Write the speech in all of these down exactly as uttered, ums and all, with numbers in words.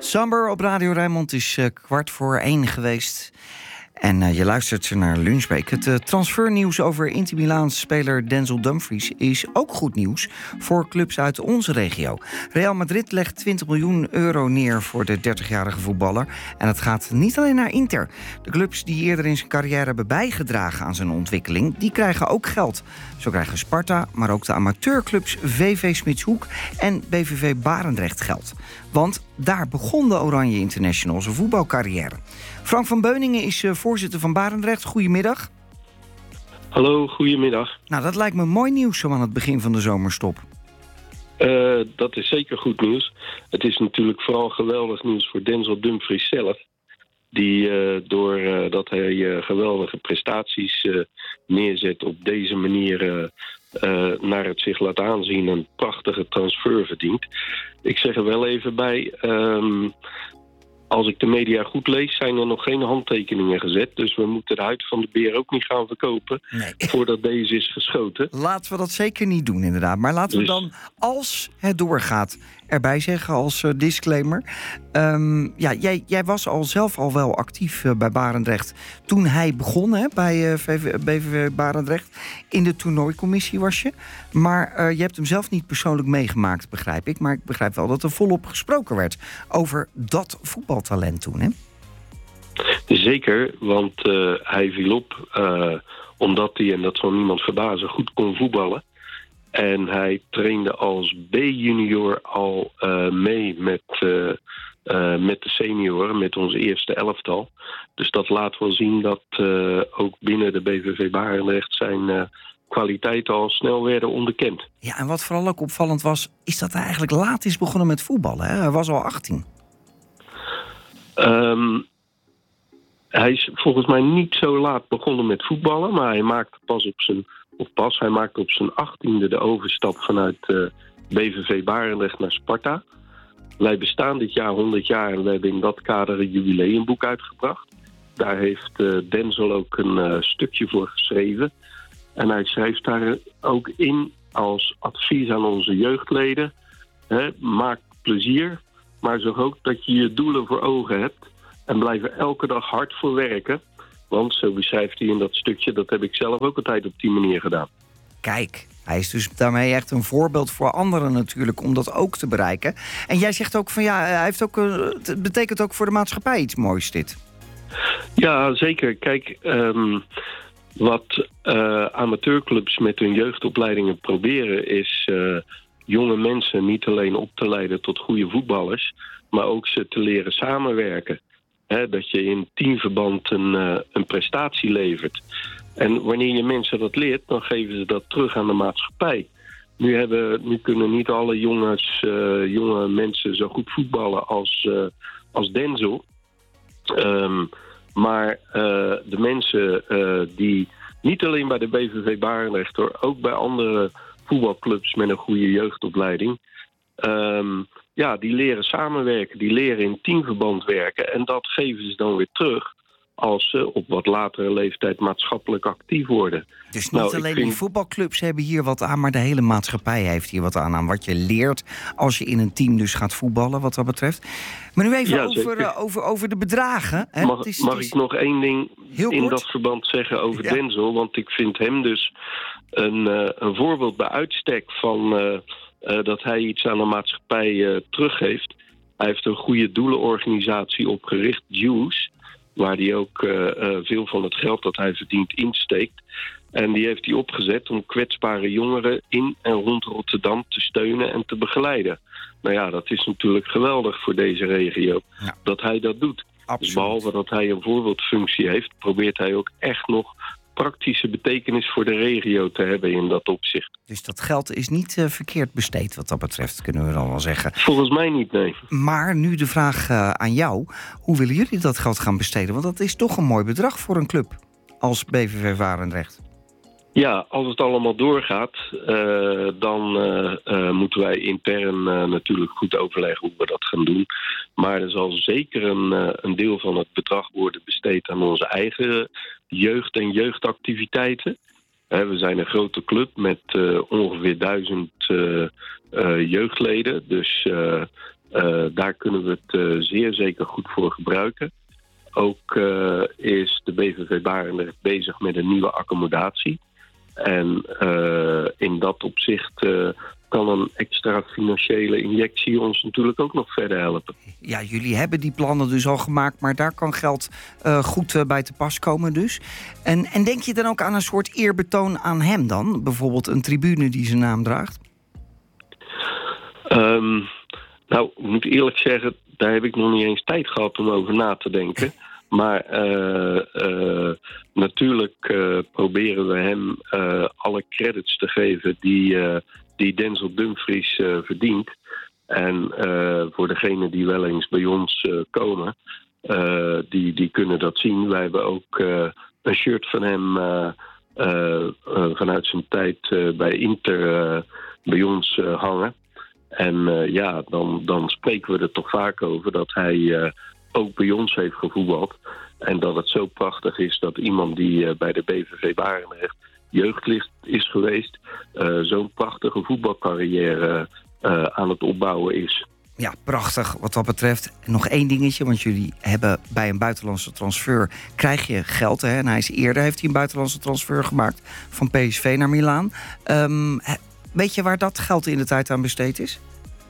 Samber op Radio Rijnmond is uh, kwart voor één geweest. En uh, je luistert naar Lunchbreak. Het uh, transfernieuws over Inter Milaans speler Denzel Dumfries is ook goed nieuws voor clubs uit onze regio. Real Madrid legt twintig miljoen euro neer voor de dertigjarige voetballer. En het gaat niet alleen naar Inter. De clubs die eerder in zijn carrière hebben bijgedragen aan zijn ontwikkeling, die krijgen ook geld. Zo krijgen Sparta, maar ook de amateurclubs V V Smitshoek en B V V Barendrecht geld. Want daar begon de Oranje International zijn voetbalcarrière. Frank van Beuningen is uh, voorzitter van Barendrecht. Goedemiddag. Hallo, goedemiddag. Nou, dat lijkt me mooi nieuws zo aan het begin van de zomerstop. Uh, dat is zeker goed nieuws. Het is natuurlijk vooral geweldig nieuws voor Denzel Dumfries zelf. Die uh, doordat uh, hij uh, geweldige prestaties uh, neerzet op deze manier uh, uh, naar het zich laat aanzien een prachtige transfer verdient. Ik zeg er wel even bij, um, als ik de media goed lees, zijn er nog geen handtekeningen gezet. Dus we moeten de huid van de beer ook niet gaan verkopen nee. voordat deze is geschoten. Laten we dat zeker niet doen, inderdaad. Maar laten we dus dan, als het doorgaat, erbij zeggen als uh, disclaimer. Um, ja, jij, jij was al zelf al wel actief uh, bij Barendrecht toen hij begon, hè, bij uh, B V V Barendrecht. In de toernooicommissie was je. Maar uh, je hebt hem zelf niet persoonlijk meegemaakt, begrijp ik. Maar ik begrijp wel dat er volop gesproken werd over dat voetbaltalent toen, hè? Zeker, want uh, hij viel op uh, omdat hij, en dat zal niemand verbazen, goed kon voetballen. En hij trainde als B-junior al uh, mee met, uh, uh, met de senioren, met onze eerste elftal. Dus dat laat wel zien dat uh, ook binnen de B V V Barendrecht zijn uh, kwaliteiten al snel werden onderkend. Ja, en wat vooral ook opvallend was, is dat hij eigenlijk laat is begonnen met voetballen. Hè? Hij was al achttien. Um, hij is volgens mij niet zo laat begonnen met voetballen, maar hij maakte pas op zijn... Of pas, hij maakte op zijn achttiende de overstap vanuit uh, B V V Barendrecht naar Sparta. Wij bestaan dit jaar honderd jaar en we hebben in dat kader een jubileumboek uitgebracht. Daar heeft uh, Denzel ook een uh, stukje voor geschreven. En hij schrijft daar ook in als advies aan onze jeugdleden. Hè, maak plezier, maar zorg ook dat je je doelen voor ogen hebt. En blijf er elke dag hard voor werken. Want, zo beschrijft hij in dat stukje, dat heb ik zelf ook altijd op die manier gedaan. Kijk, hij is dus daarmee echt een voorbeeld voor anderen natuurlijk om dat ook te bereiken. En jij zegt ook van ja, hij heeft ook, het betekent ook voor de maatschappij iets moois dit. Ja, zeker. Kijk, um, wat uh, amateurclubs met hun jeugdopleidingen proberen is uh, jonge mensen niet alleen op te leiden tot goede voetballers, maar ook ze te leren samenwerken. He, dat je in teamverband een, uh, een prestatie levert. En wanneer je mensen dat leert, dan geven ze dat terug aan de maatschappij. Nu, hebben, nu kunnen niet alle jongens, uh, jonge mensen zo goed voetballen als, uh, als Denzel. Um, maar uh, de mensen uh, die niet alleen bij de B V V Barendrecht, hoor, ook bij andere voetbalclubs met een goede jeugdopleiding, Um, ja, die leren samenwerken, die leren in teamverband werken. En dat geven ze dan weer terug als ze op wat latere leeftijd maatschappelijk actief worden. Dus niet nou, alleen vind... die voetbalclubs hebben hier wat aan, maar de hele maatschappij heeft hier wat aan. Aan wat je leert als je in een team dus gaat voetballen, wat dat betreft. Maar nu even ja, over, uh, over, over de bedragen. Hè? Mag, het is, mag het is... ik nog één ding Heel in kort? dat verband zeggen over ja. Denzel? Want ik vind hem dus een, uh, een voorbeeld bij uitstek van Uh, Uh, dat hij iets aan de maatschappij uh, teruggeeft. Hij heeft een goede doelenorganisatie opgericht, Juice, waar hij ook uh, uh, veel van het geld dat hij verdient insteekt. En die heeft hij opgezet om kwetsbare jongeren in en rond Rotterdam te steunen en te begeleiden. Nou ja, dat is natuurlijk geweldig voor deze regio, ja. dat hij dat doet. Dus behalve dat hij een voorbeeldfunctie heeft, probeert hij ook echt nog praktische betekenis voor de regio te hebben in dat opzicht. Dus dat geld is niet uh, verkeerd besteed wat dat betreft, kunnen we dan wel zeggen. Volgens mij niet, nee. Maar nu de vraag uh, aan jou. Hoe willen jullie dat geld gaan besteden? Want dat is toch een mooi bedrag voor een club als B V V Barendrecht. Ja, als het allemaal doorgaat, uh, dan uh, uh, moeten wij intern uh, natuurlijk goed overleggen hoe we dat gaan doen. Maar er zal zeker een, uh, een deel van het bedrag worden besteed aan onze eigen jeugd- en jeugdactiviteiten. Uh, we zijn een grote club met uh, ongeveer duizend uh, uh, jeugdleden. Dus uh, Uh, daar kunnen we het uh, zeer zeker goed voor gebruiken. Ook uh, is de B V V Barendrecht bezig met een nieuwe accommodatie. En uh, in dat opzicht uh, kan een extra financiële injectie ons natuurlijk ook nog verder helpen. Ja, jullie hebben die plannen dus al gemaakt, maar daar kan geld uh, goed uh, bij te pas komen dus. En, en denk je dan ook aan een soort eerbetoon aan hem dan? Bijvoorbeeld een tribune die zijn naam draagt? Um, nou, ik moet eerlijk zeggen, daar heb ik nog niet eens tijd gehad om over na te denken. Maar uh, uh, natuurlijk uh, proberen we hem uh, alle credits te geven die, uh, die Denzel Dumfries uh, verdient. En uh, voor degenen die wel eens bij ons uh, komen, uh, die, die kunnen dat zien. Wij hebben ook uh, een shirt van hem uh, uh, uh, vanuit zijn tijd uh, bij Inter uh, bij ons uh, hangen. En uh, ja, dan, dan spreken we er toch vaak over dat hij uh, ook bij ons heeft gevoetbald. En dat het zo prachtig is dat iemand die uh, bij de B V V Barendrecht jeugdlid is geweest, uh, zo'n prachtige voetbalcarrière uh, aan het opbouwen is. Ja, prachtig wat dat betreft. Nog één dingetje, want jullie hebben bij een buitenlandse transfer krijg je geld. Hè? En hij is eerder heeft hij een buitenlandse transfer gemaakt van P S V naar Milaan. Um, weet je waar dat geld in de tijd aan besteed is?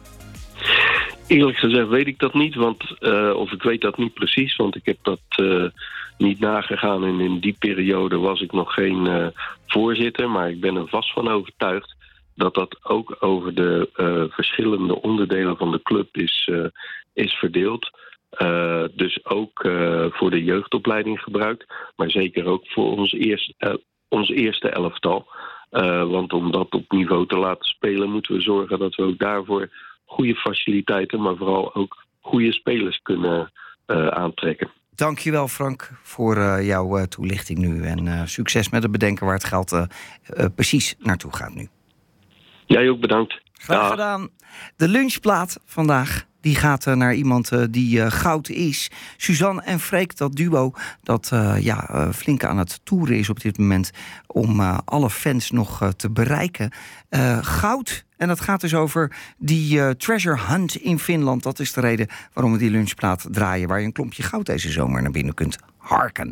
Eerlijk gezegd weet ik dat niet, want uh, of ik weet dat niet precies, want ik heb dat uh, niet nagegaan. En in die periode was ik nog geen uh, voorzitter, maar ik ben er vast van overtuigd dat dat ook over de uh, verschillende onderdelen van de club is, uh, is verdeeld. Uh, dus ook uh, voor de jeugdopleiding gebruikt, maar zeker ook voor ons eerste, uh, ons eerste elftal. Uh, want om dat op niveau te laten spelen moeten we zorgen dat we ook daarvoor goede faciliteiten, maar vooral ook goede spelers kunnen uh, aantrekken. Dankjewel Frank voor uh, jouw uh, toelichting nu. En uh, succes met het bedenken waar het geld uh, uh, precies naartoe gaat nu. Jij ook bedankt. Graag ja. gedaan. De lunchplaat vandaag die gaat uh, naar iemand uh, die uh, goud is. Suzanne en Freek, dat duo dat uh, ja, uh, flink aan het toeren is op dit moment om uh, alle fans nog uh, te bereiken. Uh, goud. En dat gaat dus over die uh, treasure hunt in Finland. Dat is de reden waarom we die lunchplaat draaien, waar je een klompje goud deze zomer naar binnen kunt harken.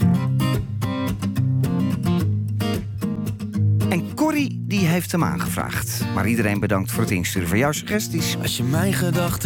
En Corrie die heeft hem aangevraagd. Maar iedereen bedankt voor het insturen van jouw suggesties. Als je mijn gedachten